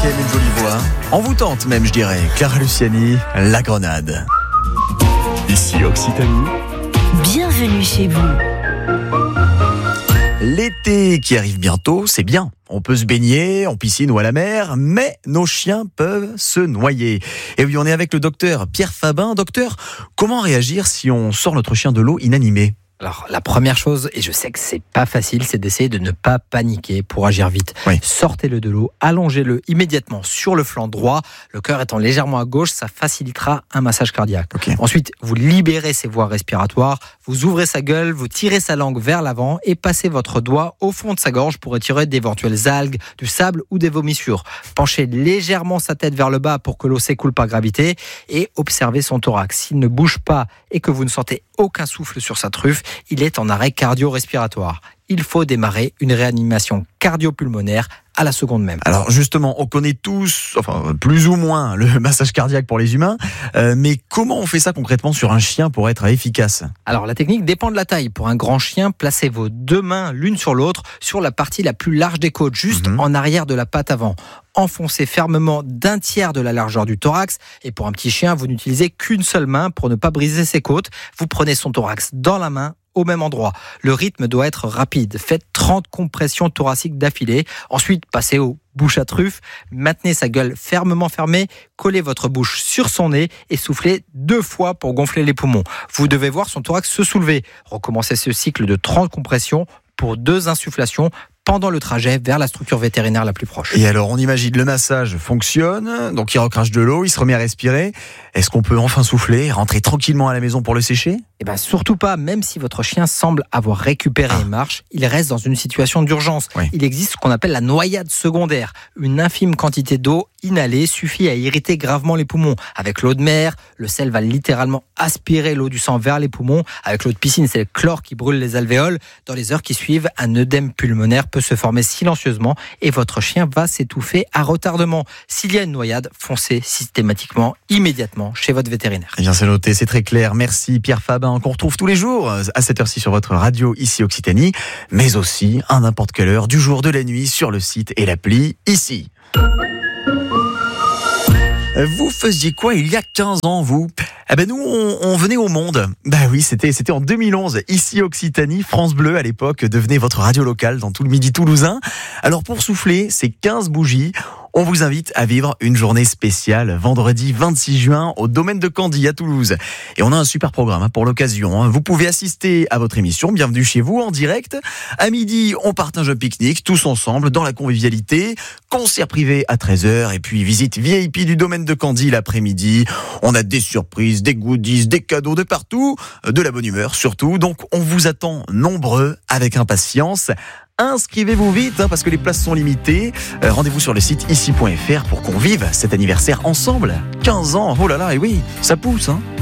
quand même une jolie voix. Envoûtante même, je dirais. Clara Luciani, La Grenade. Ici Occitanie. Bienvenue chez vous. L'été qui arrive bientôt, c'est bien. On peut se baigner en piscine ou à la mer, mais nos chiens peuvent se noyer. Et oui, on est avec le docteur Pierre Fabin. Docteur, comment réagir si on sort notre chien de l'eau inanimé ? Alors, la première chose, et je sais que c'est pas facile, c'est d'essayer de ne pas paniquer pour agir vite. Oui. Sortez-le de l'eau, allongez-le immédiatement sur le flanc droit. Le cœur étant légèrement à gauche, ça facilitera un massage cardiaque. Okay. Ensuite, vous libérez ses voies respiratoires, vous ouvrez sa gueule, vous tirez sa langue vers l'avant et passez votre doigt au fond de sa gorge pour retirer d'éventuelles algues, du sable ou des vomissures. Penchez légèrement sa tête vers le bas pour que l'eau s'écoule par gravité et observez son thorax. S'il ne bouge pas et que vous ne sentez aucun souffle sur sa truffe, il est en arrêt cardio-respiratoire. Il faut démarrer une réanimation cardio-pulmonaire à la seconde même. Alors justement, on connaît tous, enfin plus ou moins, le massage cardiaque pour les humains, mais comment on fait ça concrètement sur un chien pour être efficace ? Alors la technique dépend de la taille. Pour un grand chien, placez vos deux mains l'une sur l'autre sur la partie la plus large des côtes, juste en arrière de la patte avant. Enfoncez fermement d'un tiers de la largeur du thorax. Et pour un petit chien, vous n'utilisez qu'une seule main pour ne pas briser ses côtes. Vous prenez son thorax dans la main, au même endroit. Le rythme doit être rapide. Faites 30 compressions thoraciques d'affilée. Ensuite, passez aux bouches à truffe. Maintenez sa gueule fermement fermée. Collez votre bouche sur son nez et soufflez 2 fois pour gonfler les poumons. Vous devez voir son thorax se soulever. Recommencez ce cycle de 30 compressions pour 2 insufflations pendant le trajet vers la structure vétérinaire la plus proche. Et alors, on imagine le massage fonctionne, donc il recrache de l'eau, il se remet à respirer. Est-ce qu'on peut enfin souffler, rentrer tranquillement à la maison pour le sécher ? Eh bien, surtout pas, même si votre chien semble avoir récupéré et marche, il reste dans une situation d'urgence. Oui. Il existe ce qu'on appelle la noyade secondaire. Une infime quantité d'eau inhalée suffit à irriter gravement les poumons. Avec l'eau de mer, le sel va littéralement aspirer l'eau du sang vers les poumons. Avec l'eau de piscine, c'est le chlore qui brûle les alvéoles. Dans les heures qui suivent, un œdème pulmonaire peut se former silencieusement et votre chien va s'étouffer à retardement. S'il y a une noyade, foncez systématiquement, immédiatement chez votre vétérinaire. Eh bien, c'est noté, c'est très clair. Merci Pierre Fabin, qu'on retrouve tous les jours à cette heure-ci sur votre radio ici Occitanie, mais aussi à n'importe quelle heure du jour, de la nuit, sur le site et l'appli ici. Vous faisiez quoi il y a 15 ans, vous ? Eh ben nous, on venait au monde. Bah oui, c'était en 2011. Ici Occitanie, France Bleu à l'époque devenait votre radio locale dans tout le Midi toulousain. Alors pour souffler ces 15 bougies, on vous invite à vivre une journée spéciale vendredi 26 juin au domaine de Candy à Toulouse. Et on a un super programme pour l'occasion. Vous pouvez assister à votre émission Bienvenue chez vous en direct. À midi, on partage un pique-nique tous ensemble dans la convivialité. Concert privé à 13h et puis visite VIP du domaine de Candy l'après-midi. On a des surprises, des goodies, des cadeaux de partout, de la bonne humeur surtout. Donc on vous attend nombreux avec impatience. Inscrivez-vous vite parce que les places sont limitées. Rendez-vous sur le site ici.fr pour qu'on vive cet anniversaire ensemble. 15 ans, oh là là, et oui, ça pousse hein.